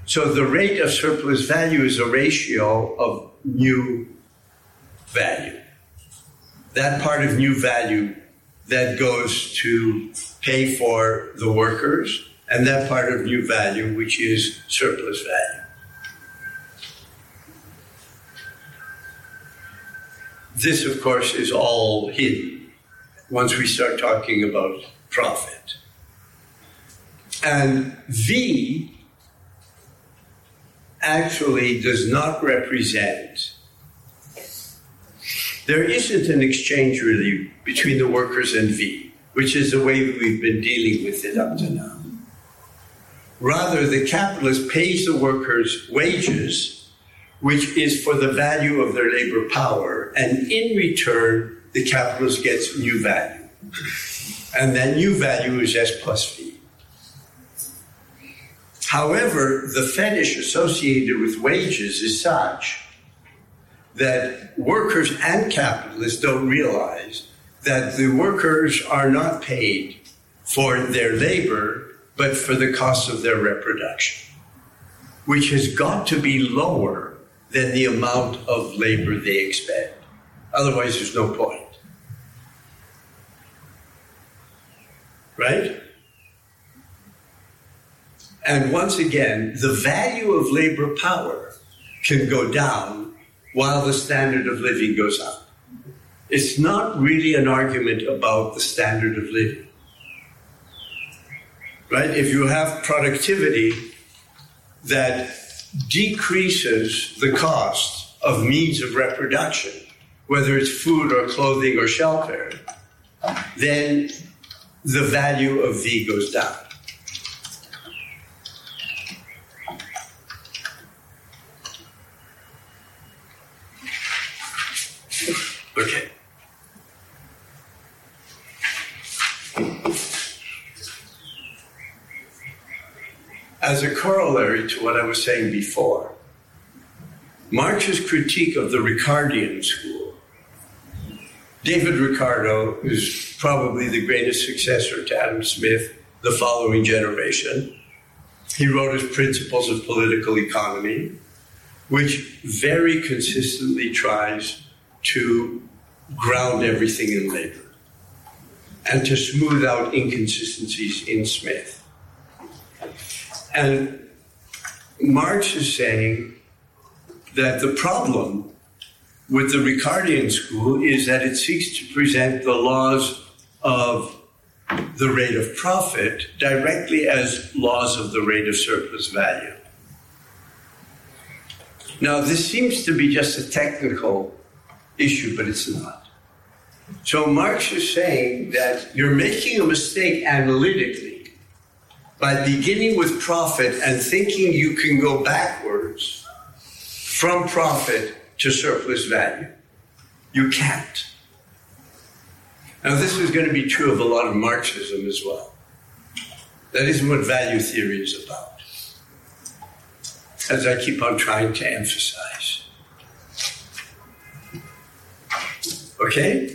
So the rate of surplus value is a ratio of new value. That part of new value that goes to pay for the workers, and that part of new value which is surplus value. This, of course, is all hidden once we start talking about profit. And V actually does not represent, there isn't an exchange really between the workers and V, which is the way we've been dealing with it up to now. Rather, the capitalist pays the workers wages, which is for the value of their labor power, and in return, the capitalist gets new value. And that new value is S plus V. However, the fetish associated with wages is such that workers and capitalists don't realize that the workers are not paid for their labor, but for the cost of their reproduction, which has got to be lower than the amount of labor they expend. Otherwise, there's no point. Right? And once again, the value of labor power can go down while the standard of living goes up. It's not really an argument about the standard of living. Right? If you have productivity that decreases the cost of means of reproduction, whether it's food or clothing or shelter, then the value of V goes down. Okay. As a corollary to what I was saying before, Marx's critique of the Ricardian school, David Ricardo is probably the greatest successor to Adam Smith, the following generation. He wrote his Principles of Political Economy, which very consistently tries to ground everything in labor and to smooth out inconsistencies in Smith. And Marx is saying that the problem with the Ricardian school is that it seeks to present the laws of the rate of profit directly as laws of the rate of surplus value. Now, this seems to be just a technical issue, but it's not. So Marx is saying that you're making a mistake analytically by beginning with profit and thinking you can go backwards from profit to surplus value. You can't. Now, this is going to be true of a lot of Marxism as well. That isn't what value theory is about, as I keep on trying to emphasize. Okay?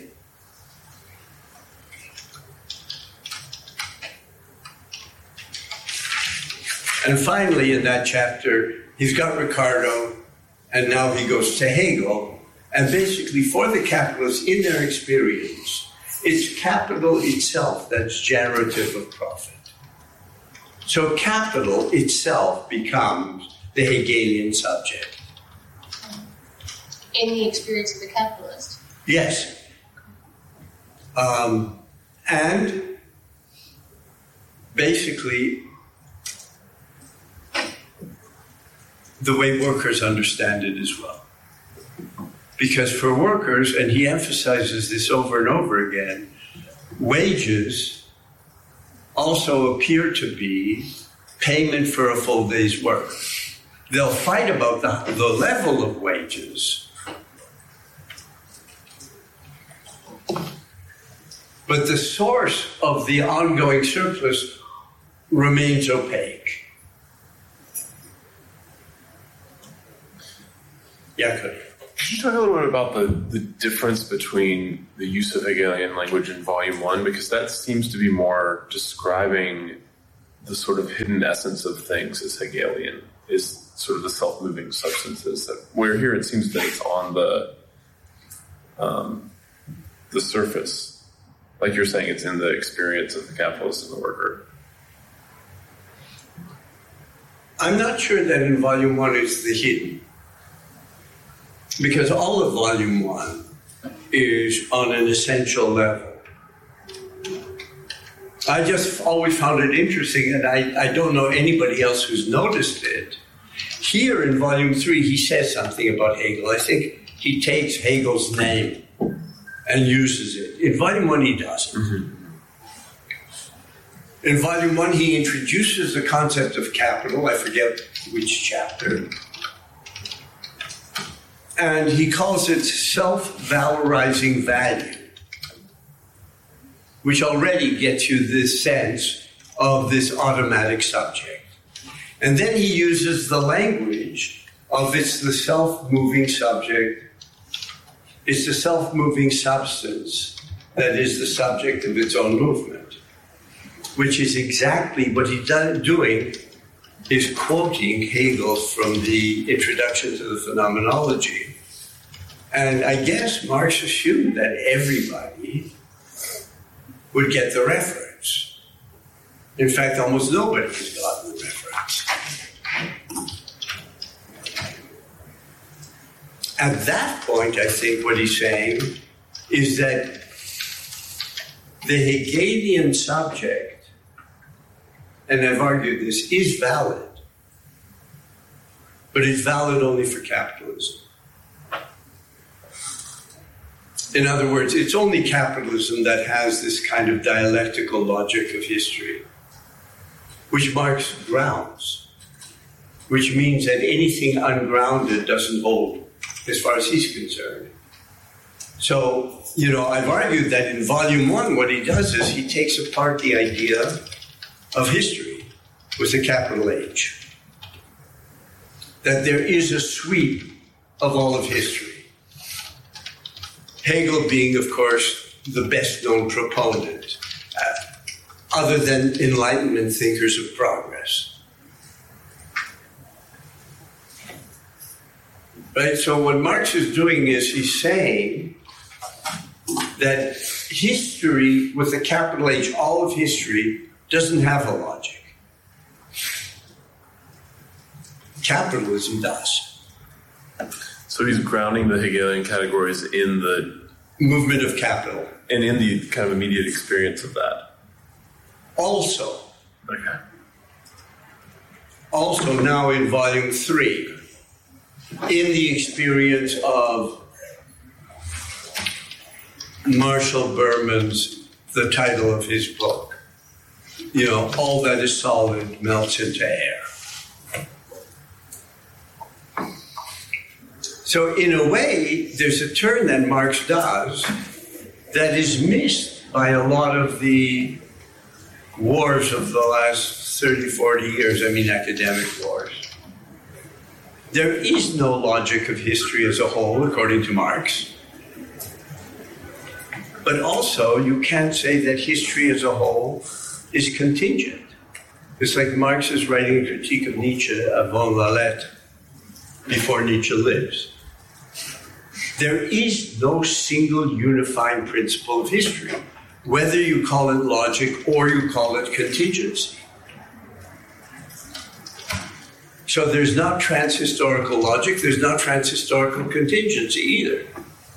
And finally, in that chapter, he's got Ricardo, and now he goes to Hegel. And basically, for the capitalists, in their experience, it's capital itself that's generative of profit. So capital itself becomes the Hegelian subject. In the experience of the capitalist? Yes. And basically, the way workers understand it as well. Because for workers, and he emphasizes this over and over again, wages also appear to be payment for a full day's work. They'll fight about the level of wages, but the source of the ongoing surplus remains opaque. Yeah, Cody. Could you talk a little bit about the difference between the use of Hegelian language in Volume 1? Because that seems to be more describing the sort of hidden essence of things is Hegelian, is sort of the self-moving substances. That where here it seems that it's on the surface, like you're saying, it's in the experience of the capitalist and the worker. I'm not sure that in Volume 1 is the hidden, because all of Volume 1 is on an essential level. I just always found it interesting, and I don't know anybody else who's noticed it. Here in Volume 3, he says something about Hegel. I think he takes Hegel's name and uses it. In Volume 1, he doesn't. Mm-hmm. In Volume 1, he introduces the concept of capital. I forget which chapter. And he calls it self-valorizing value, which already gets you this sense of this automatic subject. And then he uses the language of it's the self-moving subject, it's the self-moving substance that is the subject of its own movement, which is exactly what he's doing, is quoting Hegel from the Introduction to the Phenomenology. And I guess Marx assumed that everybody would get the reference. In fact, almost nobody has gotten the reference. At that point, I think what he's saying is that the Hegelian subject, and I've argued this, is valid, but it's valid only for capitalism. In other words, it's only capitalism that has this kind of dialectical logic of history, which Marx grounds, which means that anything ungrounded doesn't hold, as far as he's concerned. So, I've argued that in Volume 1, what he does is he takes apart the idea of history with a capital H. That there is a sweep of all of history. Hegel being, of course, the best-known proponent, other than Enlightenment thinkers of progress. Right? So what Marx is doing is he's saying that history, with a capital H, all of history, doesn't have a logic. Capitalism does. So he's grounding the Hegelian categories in the movement of capital. And in the kind of immediate experience of that. Also. Okay. Also now in Volume 3, in the experience of Marshall Berman's, the title of his book, all that is solid melts into air. So in a way, there's a turn that Marx does that is missed by a lot of the wars of the last 30, 40 years, academic wars. There is no logic of history as a whole, according to Marx. But also, you can't say that history as a whole is contingent. It's like Marx is writing a critique of Nietzsche avant la lettre, before Nietzsche lives. There is no single unifying principle of history, whether you call it logic or you call it contingency. So there's not trans-historical logic, there's not trans-historical contingency either.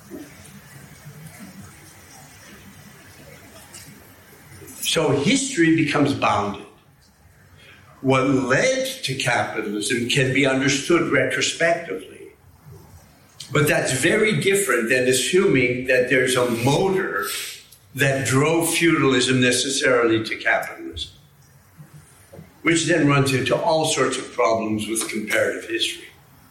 So history becomes bounded. What led to capitalism can be understood retrospectively. But that's very different than assuming that there's a motor that drove feudalism necessarily to capitalism, which then runs into all sorts of problems with comparative history.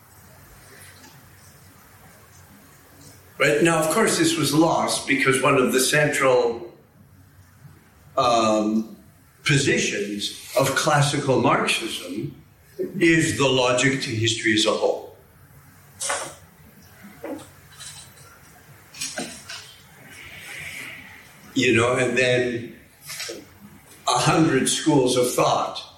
Right? Now, of course, this was lost because one of the central positions of classical Marxism is the logic to history as a whole. And then 100 schools of thought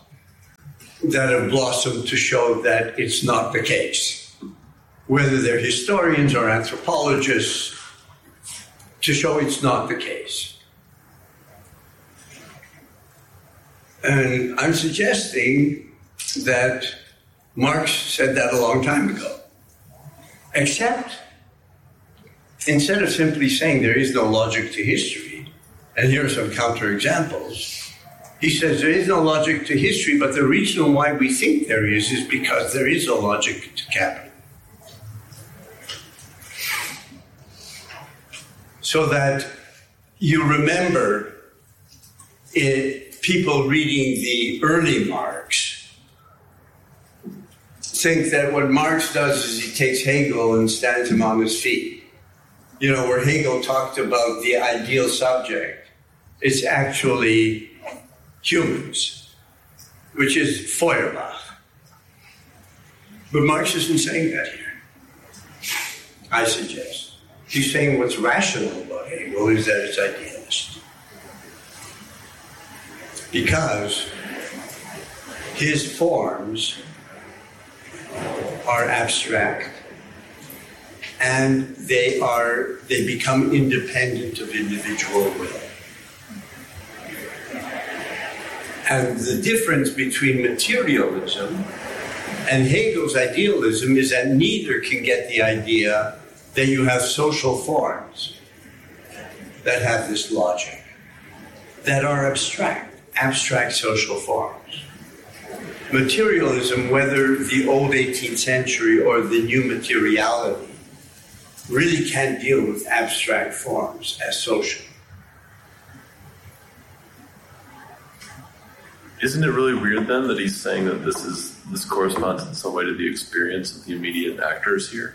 that have blossomed to show that it's not the case, whether they're historians or anthropologists, to show it's not the case. And I'm suggesting that Marx said that a long time ago. Except, instead of simply saying there is no logic to history, and here are some counterexamples, he says there is no logic to history, but the reason why we think there is because there is a logic to capital. So that you remember people reading the early Marx think that what Marx does is he takes Hegel and stands him on his feet. You know, where Hegel talked about the ideal subject, it's actually humans, which is Feuerbach. But Marx isn't saying that here, I suggest. He's saying what's rational about Hegel is that it's idealist. Because his forms are abstract and they become independent of individual will. And the difference between materialism and Hegel's idealism is that neither can get the idea that you have social forms that have this logic, that are abstract social forms. Materialism, whether the old 18th century or the new materiality, really can't deal with abstract forms as social. Isn't it really weird then that he's saying that this corresponds in some way to the experience of the immediate actors here?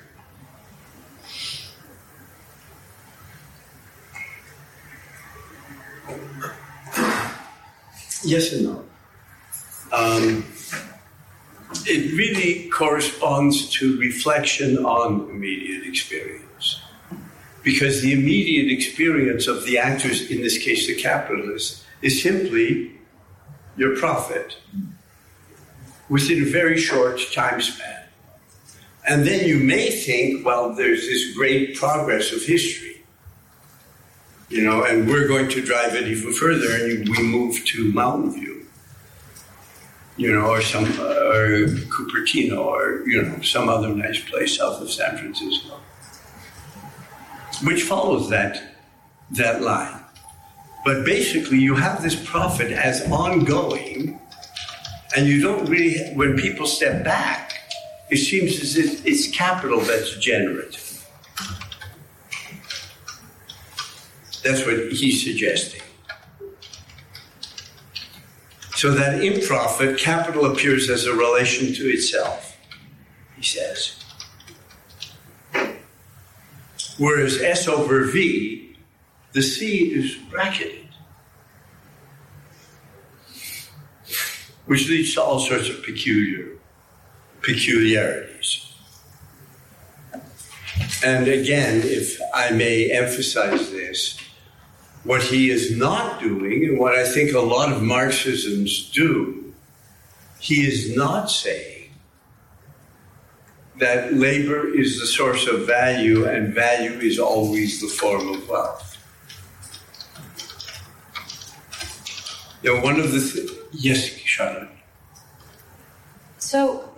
Yes and no. It really corresponds to reflection on immediate experience. Because the immediate experience of the actors, in this case the capitalists, is simply your profit within a very short time span. And then you may think, well, there's this great progress of history, you know, and we're going to drive it even further, and we move to Mountain View, you know, or Cupertino, or, you know, some other nice place south of San Francisco, which follows that line. But basically, you have this profit as ongoing, and you don't really, when people step back, it seems as if it's capital that's generative. That's what he's suggesting. So that in profit, capital appears as a relation to itself, he says. Whereas S over V, the C is bracketed, which leads to all sorts of peculiarities. And again, if I may emphasize this, what he is not doing, and what I think a lot of Marxisms do, he is not saying that labor is the source of value and value is always the form of wealth. You know, one of the yes, Charlotte. So,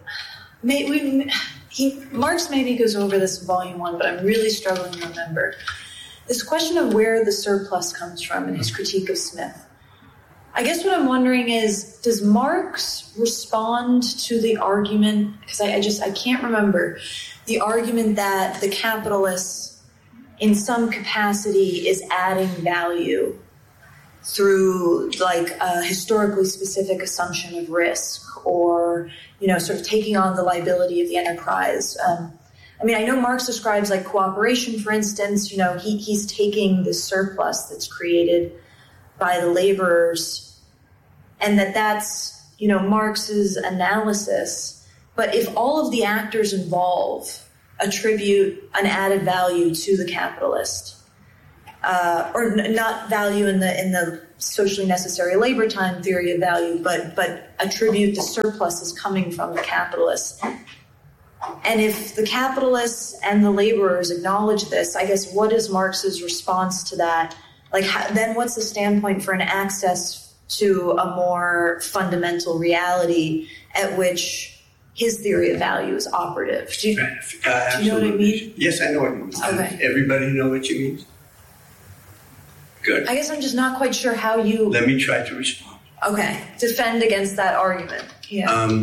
Marx maybe goes over this in Volume 1, but I'm really struggling to remember. This question of where the surplus comes from in his critique of Smith. I guess what I'm wondering is, does Marx respond to the argument, because I can't remember, the argument that the capitalist in some capacity is adding value through like a historically specific assumption of risk, or, you know, sort of taking on the liability of the enterprise. I mean, I know Marx describes like cooperation, for instance, you know, he's taking the surplus that's created by the laborers, and that's, you know, Marx's analysis. But if all of the actors involved attribute an added value to the capitalist, or not value in the socially necessary labor time theory of value, but attribute the surplus as coming from the capitalists. And if the capitalists and the laborers acknowledge this, I guess what is Marx's response to that? Like, then what's the standpoint for an access to a more fundamental reality at which his theory of value is operative? Do you know what I mean? Yes, I know what you mean. Okay. Everybody know what you mean? Good. I guess I'm just not quite sure how you, Let me try to respond. defend against that argument. Yeah.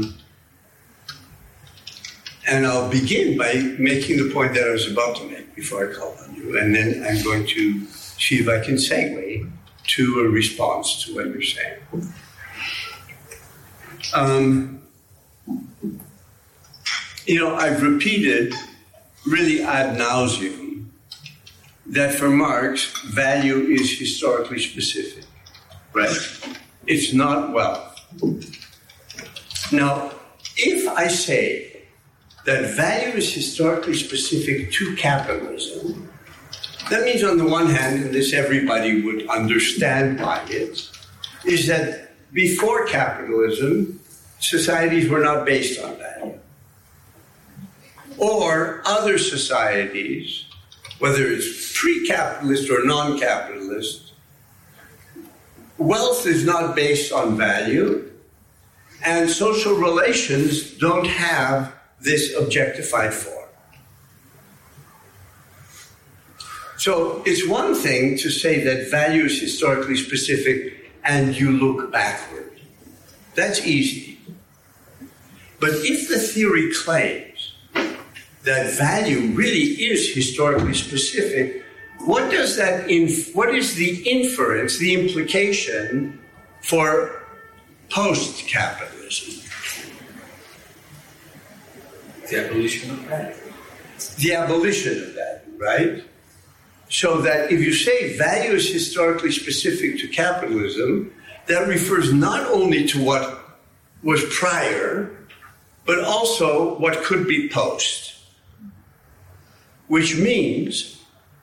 And I'll begin by making the point that I was about to make before I called on you. And then I'm going to see if I can segue to a response to what you're saying. I've repeated really ad nauseum that for Marx, value is historically specific, right? It's not wealth. Now, if I say that value is historically specific to capitalism, that means on the one hand, and this everybody would understand by it, is that before capitalism, societies were not based on value. Or other societies, whether it's pre-capitalist or non-capitalist, wealth is not based on value, and social relations don't have this objectified form. So it's one thing to say that value is historically specific and you look backward. That's easy. But if the theory claims that value really is historically specific, what is the inference, the implication for post-capitalism? The abolition of value. The abolition of value, right? So that if you say value is historically specific to capitalism, that refers not only to what was prior, but also what could be post. Which means,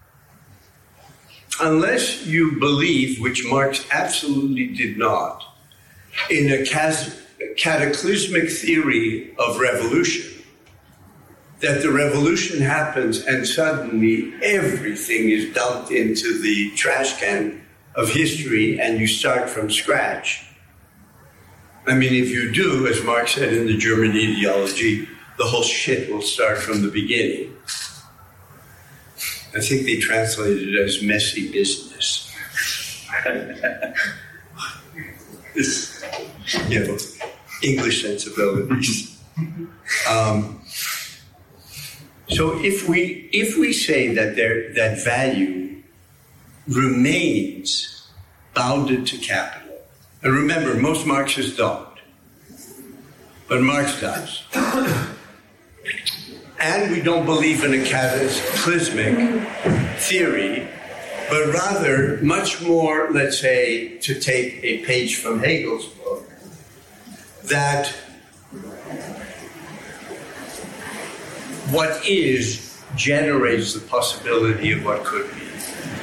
unless you believe, which Marx absolutely did not, in a cataclysmic theory of revolution, that the revolution happens and suddenly everything is dumped into the trash can of history and you start from scratch. I mean, if you do, as Marx said in the German ideology, the whole shit will start from the beginning. I think they translated it as messy business. English sensibilities. So if we say that that value remains bounded to capital, and remember, most Marxists don't, but Marx does, and we don't believe in a cataclysmic theory, but rather much more, let's say, to take a page from Hegel's book, that what is generates the possibility of what could be.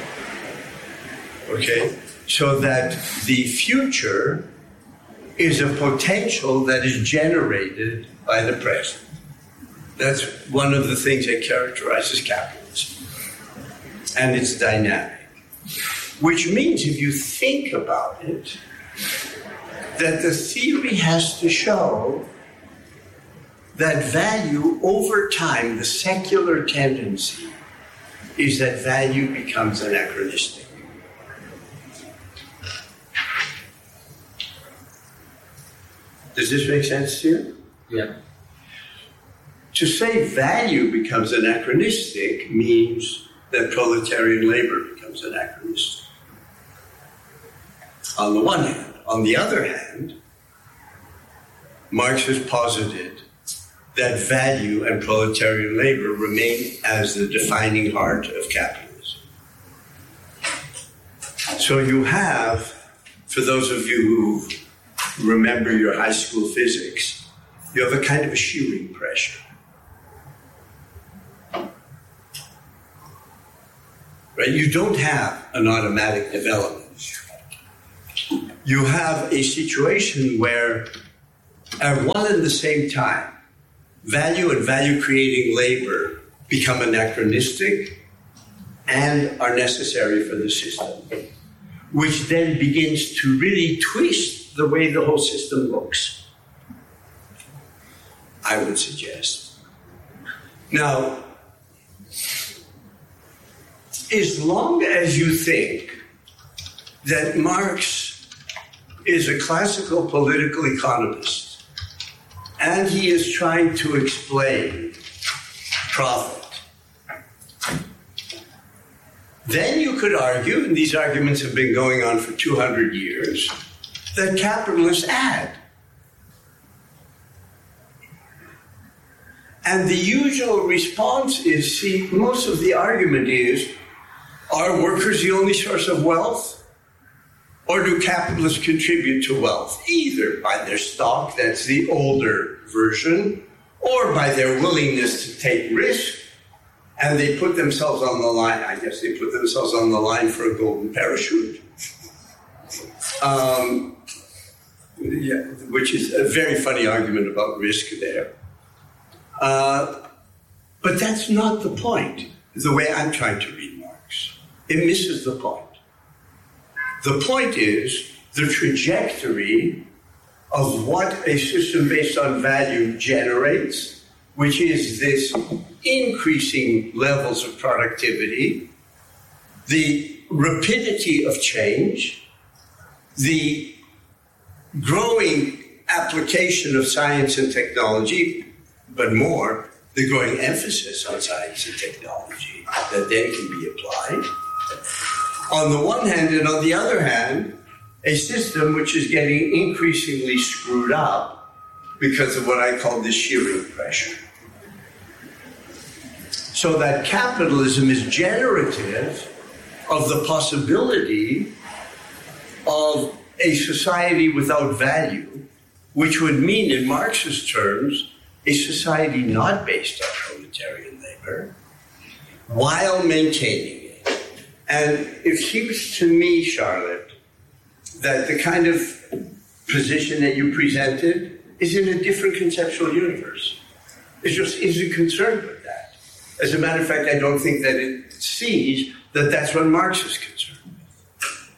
Okay? So that the future is a potential that is generated by the present. That's one of the things that characterizes capitalism. And it's dynamic. Which means, if you think about it, that the theory has to show that value over time, the secular tendency, is that value becomes anachronistic. Does this make sense to you? Yeah. To say value becomes anachronistic means that proletarian labor becomes anachronistic. On the one hand. On the other hand, Marx has posited that value and proletarian labor remain as the defining heart of capitalism. So you have, for those of you who remember your high school physics, you have a kind of a shearing pressure. Right? You don't have an automatic development. you have a situation where at one and the same time, value and value-creating labor become anachronistic and are necessary for the system, which then begins to really twist the way the whole system looks, I would suggest. Now, as long as you think that Marx is a classical political economist and he is trying to explain profit, then you could argue, and these arguments have been going on for 200 years, that capitalists add. And the usual response is, see, most of the argument is, are workers the only source of wealth? Or do capitalists contribute to wealth? Either by their stock, that's the older version, or by their willingness to take risk, and they put themselves on the line. I guess they put themselves on the line for a golden parachute. Yeah, which is a very funny argument about risk there. But that's not the point, the way I'm trying to read Marx. It misses the point. The point is the trajectory of what a system based on value generates, which is this increasing levels of productivity, the rapidity of change, the growing application of science and technology, but more, the growing emphasis on science and technology that then can be applied. On the one hand, and on the other hand, a system which is getting increasingly screwed up because of what I call the shearing pressure. So that capitalism is generative of the possibility of a society without value, which would mean, in Marx's terms, a society not based on proletarian labor, while maintaining it. And it seems to me, Charlotte, that the kind of position that you presented is in a different conceptual universe. It just isn't concerned with that. As a matter of fact, I don't think that it sees that that's what Marx is concerned with.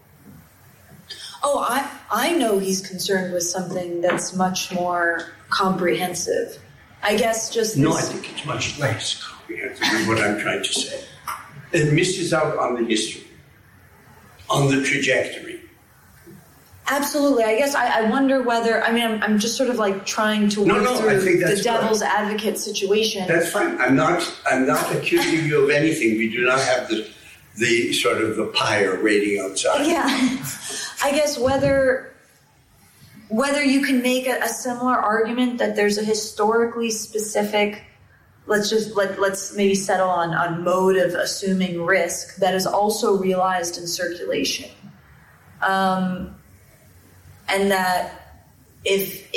Oh, I know he's concerned with something that's much more comprehensive. I guess just this... No, I think it's much less comprehensive is what I'm trying to say. It misses out on the history, on the trajectory. Absolutely. I guess I wonder whether, I mean, I'm just sort of like trying to work through the devil's advocate situation. That's fine. I'm not accusing you of anything. We do not have the sort of the pyre waiting outside. Yeah. I guess whether you can make a similar argument that there's a historically specific, let's maybe settle on mode of assuming risk that is also realized in circulation. And that if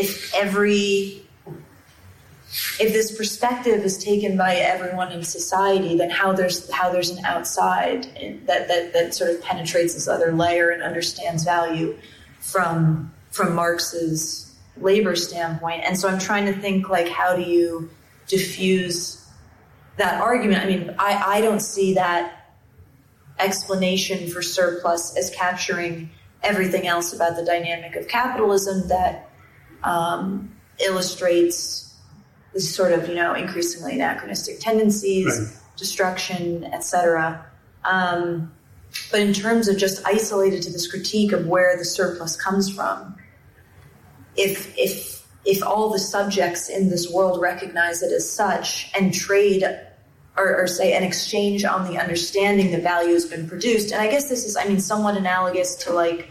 this perspective is taken by everyone in society, then how there's an outside that sort of penetrates this other layer and understands value from Marx's labor standpoint. And so I'm trying to think, like, how do you diffuse that argument? I mean, I don't see that explanation for surplus as capturing everything else about the dynamic of capitalism that illustrates this sort of, increasingly anachronistic tendencies, right, destruction, etc. But in terms of just isolated to this critique of where the surplus comes from, if all the subjects in this world recognize it as such and trade or say an exchange on the understanding that value has been produced, and I guess this is, somewhat analogous to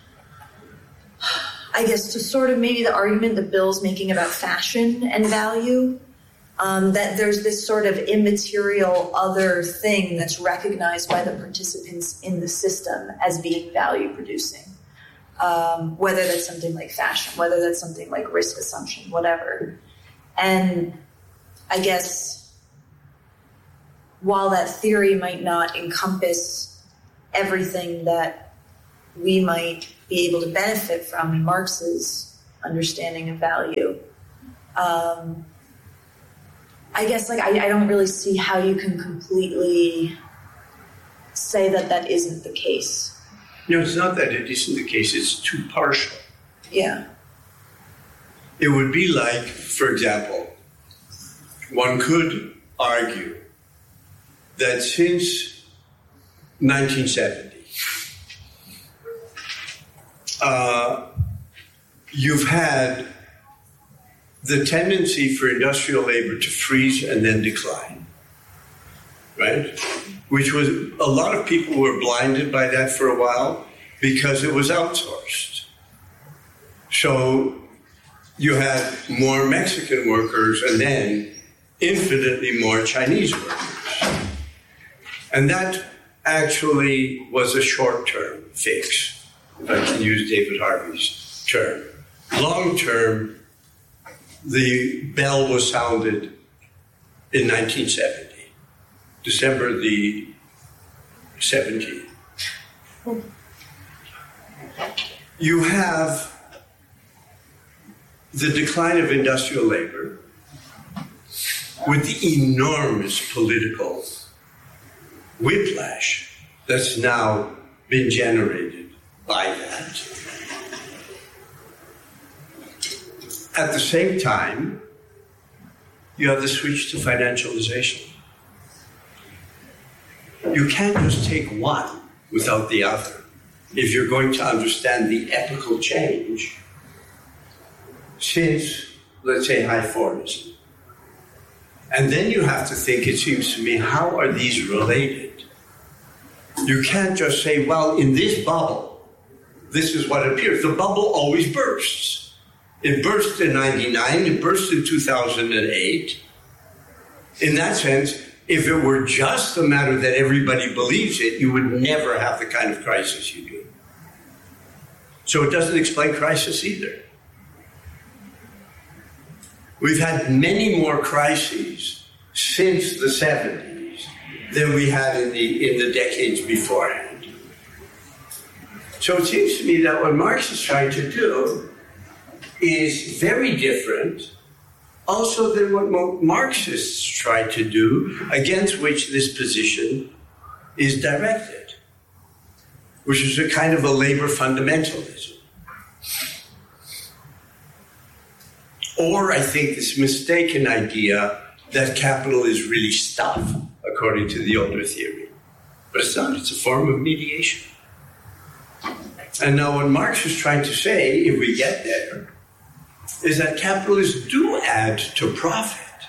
to sort of maybe the argument that Bill's making about fashion and value, that there's this sort of immaterial other thing that's recognized by the participants in the system as being value producing. Whether that's something like fashion, whether that's something like risk assumption, whatever. And I guess while that theory might not encompass everything that we might be able to benefit from in Marx's understanding of value. I guess I don't really see how you can completely say that isn't the case. No, it's not that it isn't the case, it's too partial. Yeah. It would be like, for example, one could argue that since 1970, you've had the tendency for industrial labor to freeze and then decline, right? Which was, a lot of people were blinded by that for a while because it was outsourced. So you had more Mexican workers and then infinitely more Chinese workers. And that actually was a short-term fix, if I can use David Harvey's term. Long-term, the bell was sounded in 1970, December the 17th. You have the decline of industrial labor with the enormous political whiplash that's now been generated by that. At the same time, you have the switch to financialization. You can't just take one without the other if you're going to understand the epochal change since, let's say, high Fordism. And then you have to think, it seems to me, how are these related? You can't just say, well, in this bubble, this is what appears. The bubble always bursts. It burst in 99, it burst in 2008. In that sense, if it were just a matter that everybody believes it, you would never have the kind of crisis you do. So it doesn't explain crisis either. We've had many more crises since the 70s than we had in the decades beforehand. So it seems to me that what Marx is trying to do is very different also than what Marxists try to do, against which this position is directed, which is a kind of a labor fundamentalism. Or I think this mistaken idea that capital is really stuff, according to the older theory. But it's not, it's a form of mediation. And now what Marx is trying to say, if we get there, is that capitalists do add to profit.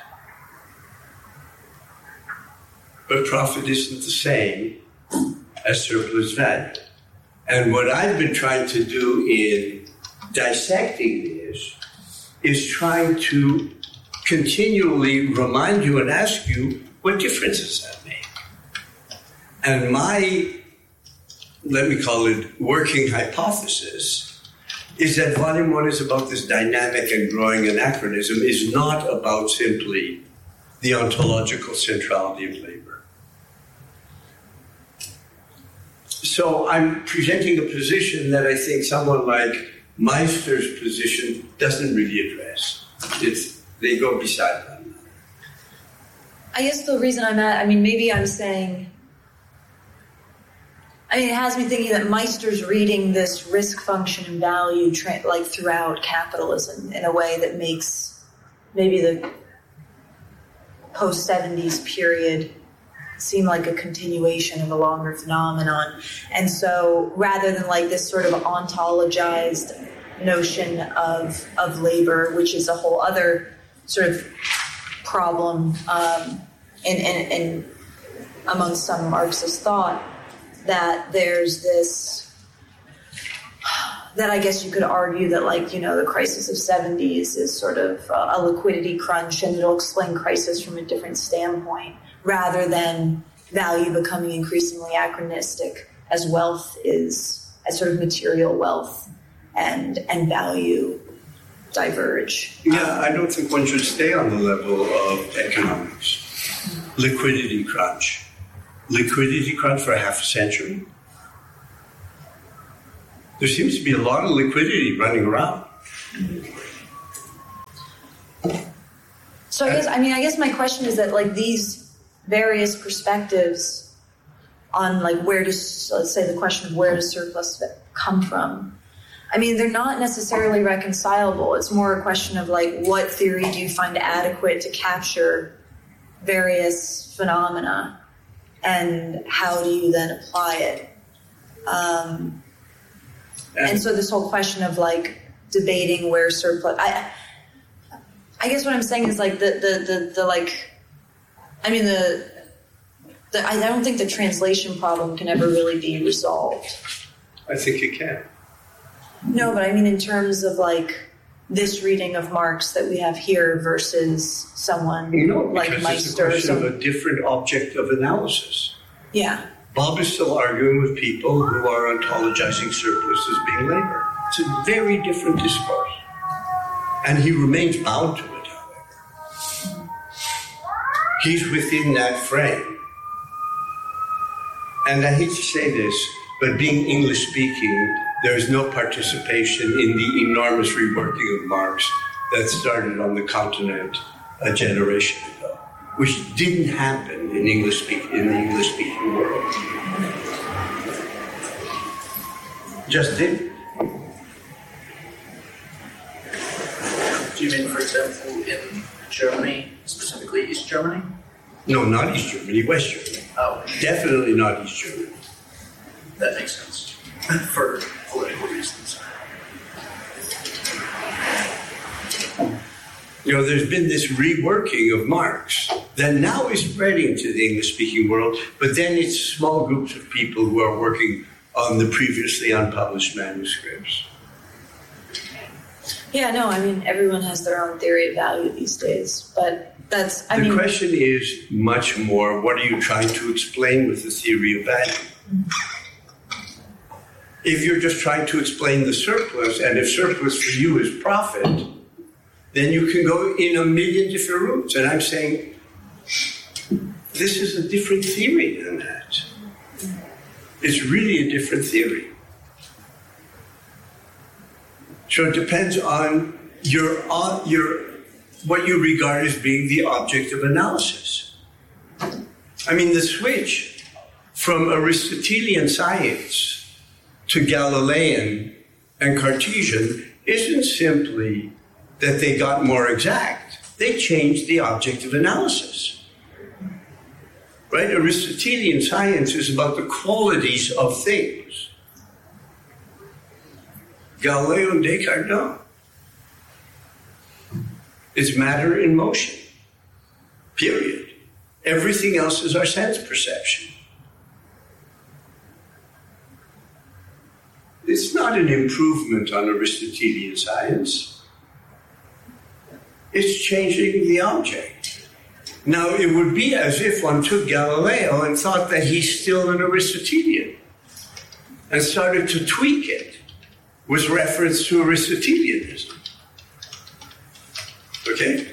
But profit isn't the same as surplus value. And what I've been trying to do in dissecting this is trying to continually remind you and ask you, what difference does that make? And my, let me call it, working hypothesis is that Volume 1 is about this dynamic and growing anachronism, is not about simply the ontological centrality of labor. So I'm presenting a position that I think someone like Meister's position doesn't really address. They go beside one another. I guess the reason maybe I'm saying, it has me thinking that Meister's reading this risk function and value throughout capitalism in a way that makes maybe the post-70s period seem like a continuation of a longer phenomenon. And so rather than this sort of ontologized notion of labor, which is a whole other sort of problem in among some Marxist thought, that there's this, that I guess you could argue that the crisis of 70s is sort of a liquidity crunch, and it'll explain crisis from a different standpoint rather than value becoming increasingly anachronistic as wealth is, as sort of material wealth and value diverge. Yeah, I don't think one should stay on the level of economics. Liquidity crunch for half a century. There seems to be a lot of liquidity running around. So I guess my question is that like these various perspectives on like let's say the question of where does surplus come from? I mean, they're not necessarily reconcilable. It's more a question of like what theory do you find adequate to capture various phenomena, and how do you then apply it? And so this whole question of like debating where surplus, I guess what I'm saying is like I don't think the translation problem can ever really be resolved. I think it can. No, but I mean in terms of like this reading of Marx that we have here versus someone like because it's a Meister or question of something. a different object of analysis. Yeah. Bob is still arguing with people who are ontologizing surplus as being labor. It's a very different discourse. And he remains bound to it, however. He's within that frame. And I hate to say this, but being English speaking, there is no participation in the enormous reworking of Marx that started on the continent a generation ago, which didn't happen in the English speaking world. Just didn't. Do you mean, for example, in Germany, specifically East Germany? No, not East Germany, West Germany. Oh, Definitely not East Germany. that makes sense. For political reasons. There's been this reworking of Marx that now is spreading to the English-speaking world, but then it's small groups of people who are working on the previously unpublished manuscripts. Yeah, no, I mean, everyone has their own theory of value these days, but that's, The question is much more, what are you trying to explain with the theory of value? If you're just trying to explain the surplus, and if surplus for you is profit, then you can go in a million different routes. And I'm saying, this is a different theory than that. It's really a different theory. So it depends on what you regard as being the object of analysis. I mean, the switch from Aristotelian science to Galilean and Cartesian isn't simply that they got more exact. They changed the object of analysis. Right? Aristotelian science is about the qualities of things. Galileo and Descartes, no. It's matter in motion. Period. Everything else is our sense perception. It's not an improvement on Aristotelian science. It's changing the object. Now, it would be as if one took Galileo and thought that he's still an Aristotelian and started to tweak it with reference to Aristotelianism. Okay?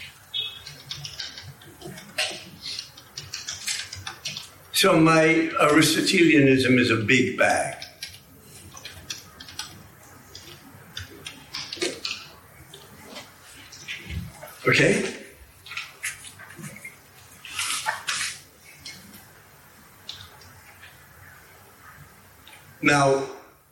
So my Aristotelianism is a big bag. Okay? Now,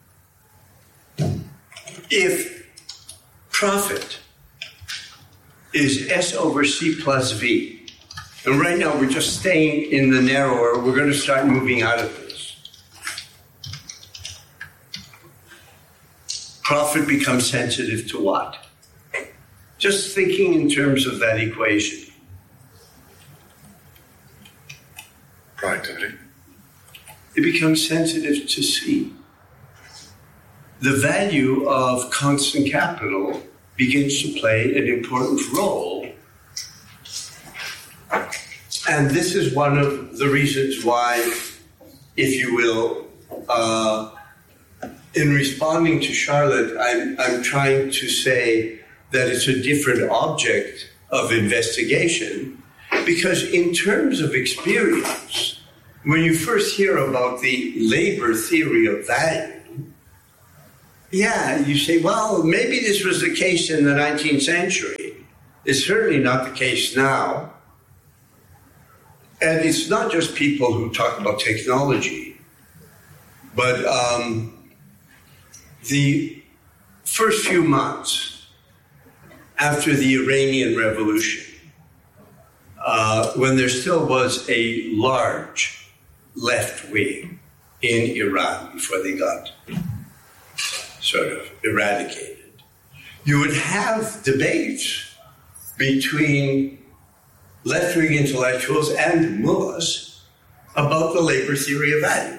if profit is S over C plus V, and right now we're just staying in the narrower, we're going to start moving out of this. Profit becomes sensitive to what? Just thinking in terms of that equation. Productivity. It becomes sensitive to C. The value of constant capital begins to play an important role. And this is one of the reasons why, if you will, in responding to Charlotte, I'm trying to say that it's a different object of investigation, because in terms of experience, when you first hear about the labor theory of value, yeah, you say, well, maybe this was the case in the 19th century. It's certainly not the case now. And it's not just people who talk about technology, but the first few months after the Iranian Revolution, when there still was a large left wing in Iran before they got sort of eradicated, you would have debates between left-wing intellectuals and mullahs about the labor theory of value.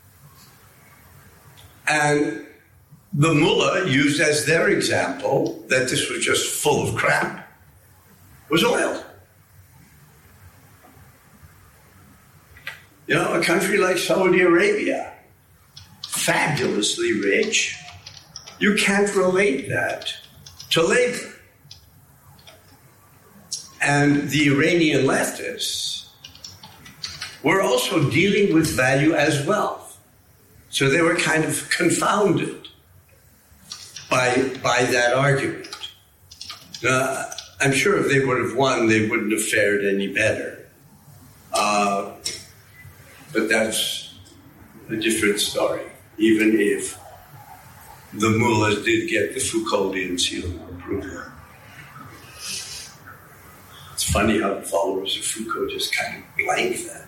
And the mullah used as their example that this was just full of crap was oil. You know, a country like Saudi Arabia, fabulously rich, you can't relate that to labor. And the Iranian leftists were also dealing with value as wealth. So they were kind of confounded by that argument. I'm sure if they would have won, they wouldn't have fared any better. But that's a different story, even if the mullahs did get the Foucauldian seal of approval. It's funny how the followers of Foucault just kind of blank that.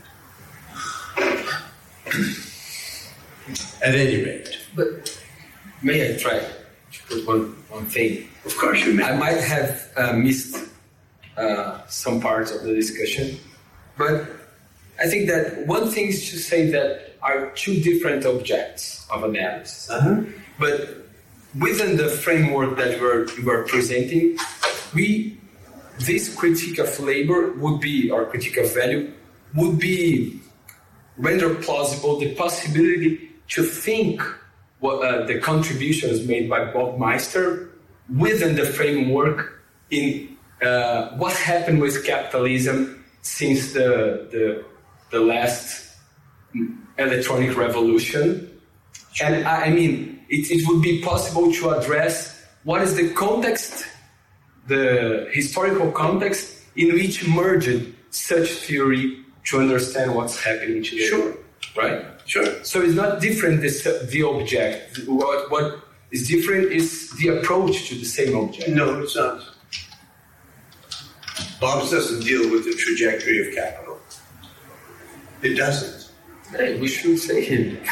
At any rate. But may I try to put one thing? Of course you may. I might have missed some parts of the discussion, but I think that one thing is to say that are two different objects of analysis. But within the framework that you are presenting, this critique of labor would be, or critique of value, would be render plausible the possibility to think what the contributions made by Bob Meister within the framework in what happened with capitalism since the last electronic revolution. And I mean, it would be possible to address what is the context, the historical context in which merged such theory to understand what's happening today. Sure. Right? Sure. So it's not different, the object. What is different is the approach to the same object. No, it's not. Bob's doesn't deal with the trajectory of capital. It doesn't. Hey, we should say it.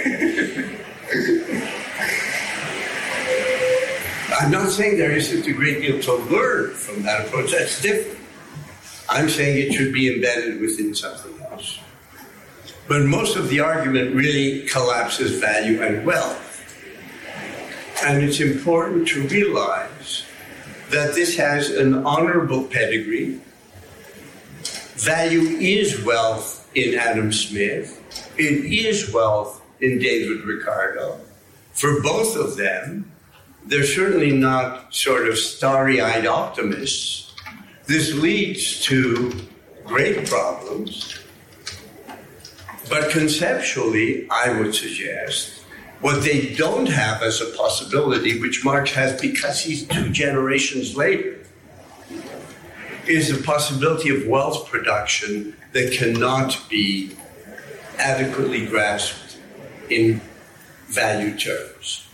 I'm not saying there isn't a great deal to learn from that approach. That's different. I'm saying it should be embedded within something else. But most of the argument really collapses value and wealth. And it's important to realize that this has an honorable pedigree. Value is wealth in Adam Smith. It is wealth in David Ricardo. For both of them, they're certainly not sort of starry-eyed optimists. This leads to great problems. But conceptually, I would suggest what they don't have as a possibility, which Marx has because he's 2 generations later, is the possibility of wealth production that cannot be adequately grasped in value terms.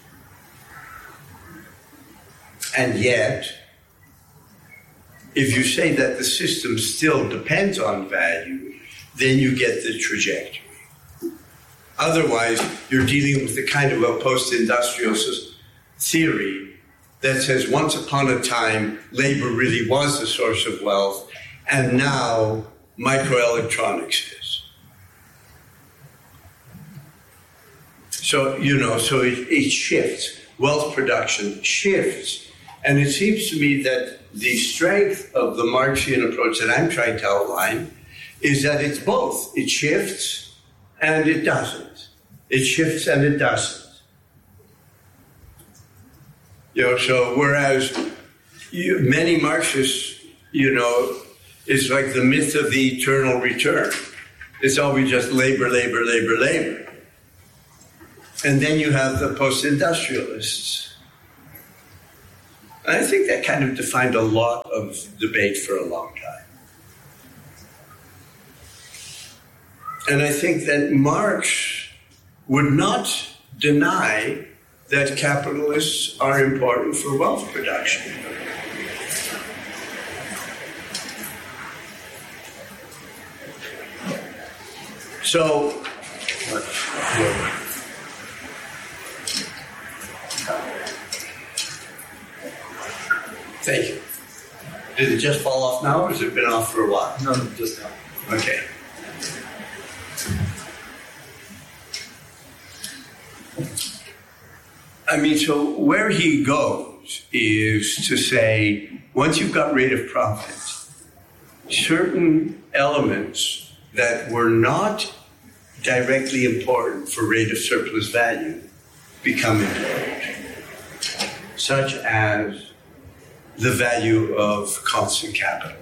And yet, if you say that the system still depends on value, then you get the trajectory. Otherwise, you're dealing with the kind of a post-industrial theory that says once upon a time, labor really was the source of wealth, and now microelectronics is. So, it shifts. Wealth production shifts. And it seems to me that the strength of the Marxian approach that I'm trying to outline is that it's both. It shifts and it doesn't. It shifts and it doesn't. So whereas many Marxists, it's like the myth of the eternal return. It's always just labor, labor, labor, labor. And then you have the post-industrialists. And I think that kind of defined a lot of debate for a long time. And I think that Marx would not deny that capitalists are important for wealth production. So, thank you. Did it just fall off now, or has it been off for a while? No, just now. Okay. I mean, so where he goes is to say, once you've got rate of profit, certain elements that were not directly important for rate of surplus value become important, such as the value of constant capital.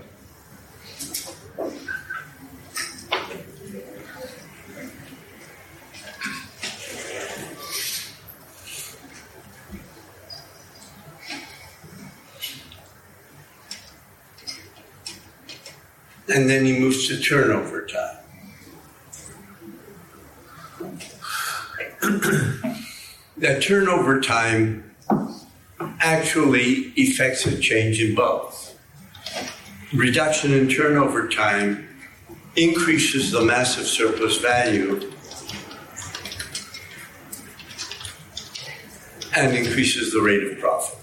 And then he moves to turnover time. That turnover time actually effects a change in both. Reduction in turnover time increases the massive surplus value and increases the rate of profit.